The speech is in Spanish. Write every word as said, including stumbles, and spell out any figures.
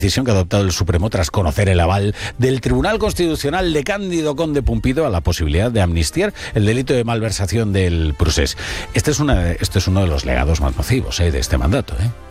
decisión que ha adoptado el Supremo tras conocer el aval del Tribunal Constitucional de Cándido Conde Pumpido a la posibilidad de amnistiar el delito de malversación del procés. Este es, una, este es uno de los legados más nocivos eh, de este mandato, ¿eh?